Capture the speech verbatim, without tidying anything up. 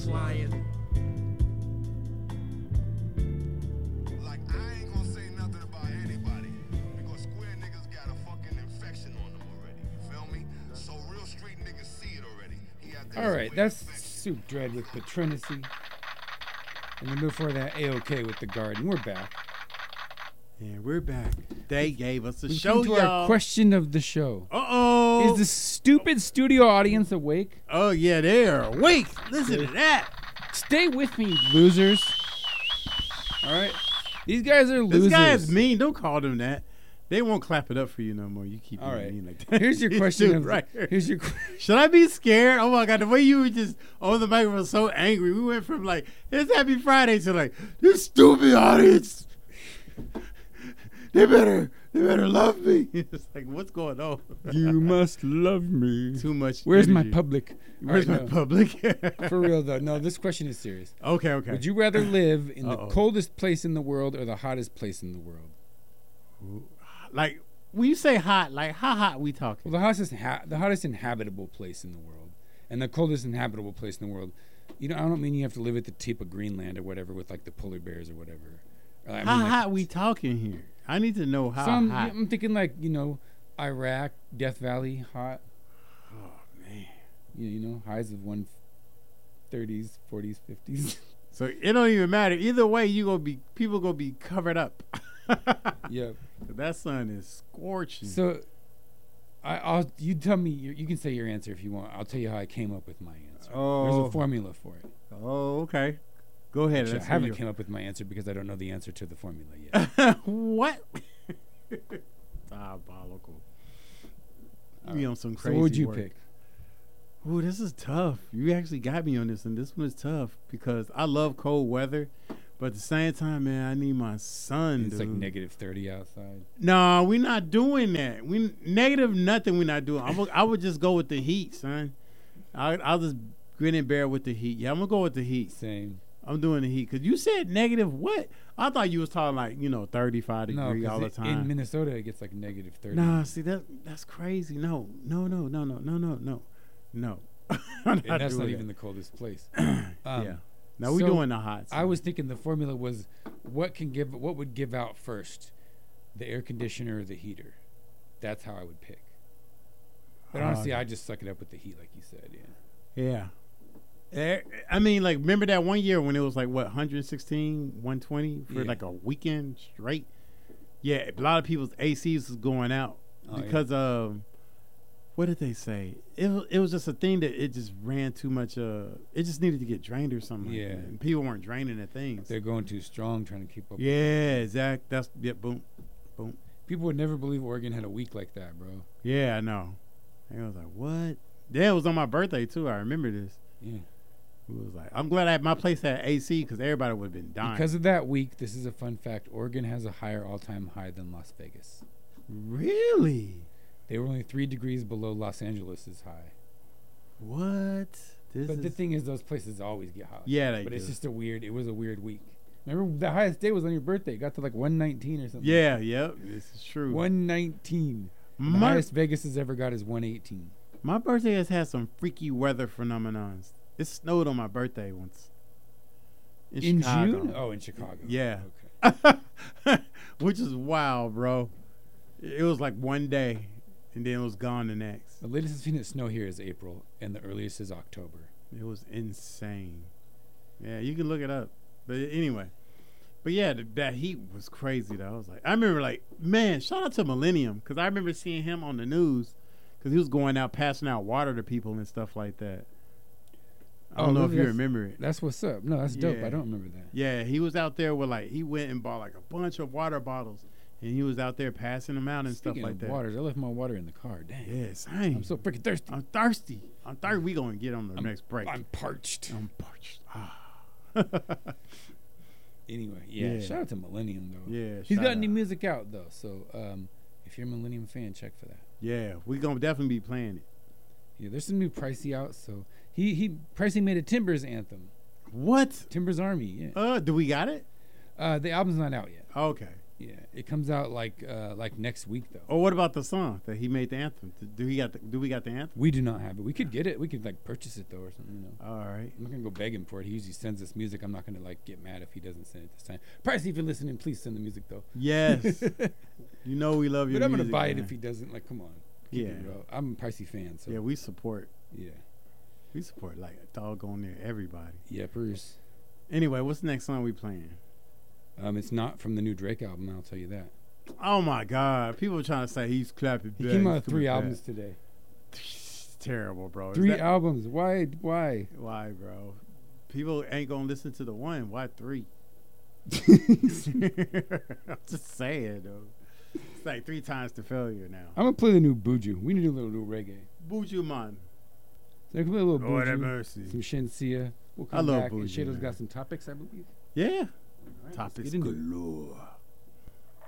flying. Like, I ain't gonna say nothing about anybody because square niggas got a fucking infection on them already. You feel me? So real street niggas see it already. He had that All right, square that's infection. Soup Dread with Patrinacy. And then before that, A-OK with The Garden. We're back. And we're back. They gave us a We show, come to our y'all. question of the show. Uh-oh. Is the stupid studio audience awake? Oh, yeah, they are awake. Listen to that. Stay with me, losers. All right? These guys are losers. This guy is mean. Don't call them that. They won't clap it up for you no more. You keep All being right. mean like that. Here's your This question. dude Of, right here. here's your qu- Should I be scared? Oh my God, the way you were just on the microphone so angry. We went from like, it's Happy Friday to like, this stupid audience. They better, they better love me. It's like, what's going on? You must love me. Too much. Where's my energy. public? Where's All my right, no. public? For real, though. No, this question is serious. Okay, okay. Would you rather live in Uh-oh. the coldest place in the world or the hottest place in the world? Like, when you say hot, like how hot we talking? Well, the hottest, ha- the hottest inhabitable place in the world and the coldest inhabitable place in the world. You know, I don't mean you have to live at the tip of Greenland or whatever with like the polar bears or whatever. I mean, how like, hot we talking here? I need to know how some, hot. I'm thinking like, you know, Iraq, Death Valley, hot. Oh man. You, you know, highs of one thirties, forties, fifties. So it don't even matter. Either way, you gonna be people gonna be covered up. Yep. That sun is scorching. So, I, I'll you tell me. Your, you can say your answer if you want. I'll tell you how I came up with my answer. Oh. There's a formula for it. Oh, okay. Go ahead. Actually, I Let's haven't hear came up with my answer because I don't know the answer to the formula yet. you. What? Diabolical. You be on some So crazy what would you work. pick? Ooh, this is tough. You actually got me on this, and this one is tough because I love cold weather, but at the same time, man, I need my sun. It's dude. like negative thirty outside. No, we're not doing that. We negative nothing. We're not doing. I would, I would just go with the heat, son. I, I'll just grin and bear with the heat. Yeah, I'm gonna go with the heat. Same. I'm doing the heat because you said negative what? I thought you was talking like you know thirty-five No, degree all 'cause the it- in time. Minnesota it gets like negative thirty. Nah, see that that's crazy. No, no, no, no, no, no, no, no, no. I'm and that's doing not that. even the coldest place. um, Yeah. Now we so doing the hot. I was thinking the formula was what can give what would give out first, the air conditioner or the heater. That's how I would pick. But Uh, honestly, I just suck it up with the heat, like you said. Yeah. Yeah. Eh, I mean, like, remember that one year when it was like, what, one sixteen, one twenty for Yeah. like a weekend straight? Yeah, a lot of people's A Cs was going out Oh, yeah. because of, what did they say? It, wa- it was just a thing that it just ran too much. Uh, it just needed to get drained or something. Yeah. Like that. And people weren't draining the things. They're going too strong, trying to keep up. Yeah, exact. That's, yeah, boom, boom. People would never believe Oregon had a week like that, bro. Yeah, I know. And I was like, what? Yeah, it was on my birthday, too. I remember this. Yeah. It was like, I'm glad I, my place had A C because everybody would have been dying. Because of that week, this is a fun fact. Oregon has a higher all-time high than Las Vegas. Really? They were only three degrees below Los Angeles' high. What? This But is, the thing is, those places always get hot. yeah, they But do. it's just a weird. It was a weird week. Remember, the highest day was on your birthday. It got to like one nineteen or something. yeah, yep. This is true. one nineteen. The my, highest Vegas has ever got is one eighteen. my birthday has had some freaky weather phenomenons. It snowed on my birthday once. In, In Chicago. June? Oh, in Chicago. Yeah. Okay. Which is wild, bro. It was like one day, and then it was gone the next. The latest I've seen it snow here is April, and the earliest is October. It was insane. Yeah, you can look it up. But anyway. But yeah, the, that heat was crazy, though. I was like, I remember, like, man, shout out to Millennium, because I remember seeing him on the news, because he was going out passing out water to people and stuff like that. I don't Oh, know if really? you That's- remember it. That's what's up. No, that's dope. Yeah. I don't remember that. Yeah, he was out there with, like, he went and bought, like, a bunch of water bottles, and he was out there passing them out and Speaking stuff like of that. waters, I left my water in the car. Dang. Yeah, same. I'm so freaking thirsty. I'm thirsty. I'm thirsty. We gonna get on the I'm- next break. I'm parched. I'm parched. Ah. Anyway, yeah, Yeah. Shout out to Millennium though. Yeah, He's shout got out. new music out though, so um, if you're a Millennium fan, check for that. Yeah, we gonna definitely be playing it. Yeah, there's some new Pricey out. So he he Pricey made a Timbers anthem. What? Timbers Army. Yeah. Uh, do we got it? Uh, the album's not out yet. Okay. Yeah, it comes out like uh, like next week though. Oh, what about the song that he made the anthem? Do he got? The, do we got the anthem? We do not have it. We could get it. We could like purchase it though or something. You know. All right. I'm not gonna go beg him for it. He usually sends us music. I'm not gonna like get mad if he doesn't send it this time. Pricey, if you're listening, please send the music though. Yes. You know we love your But I'm music. gonna buy man. it if he doesn't. Like, come on. Keep Yeah. it real. I'm a Pricey fan. So Yeah, we support. yeah. We support like a doggone near everybody. Yeah, Bruce. Anyway, what's the next song we playing? Um, it's not from the new Drake album. I'll tell you that. Oh my God! People are trying to say he's clapping. He back, came he's out with three coming albums back. today. It's terrible, bro. Is Three that- albums. Why? Why? Why, bro? People ain't gonna listen to the one. Why three? I'm just saying, though. It's like three times the failure now. I'm gonna play the new Buju. We need to do a little new reggae. Buju man. So I can play a little Lord have Buju, mercy. some Shensia. We'll come I love back. And Buju, Shadow's man. got some topics, I believe. Yeah. All right, let's Topics get into it. galore.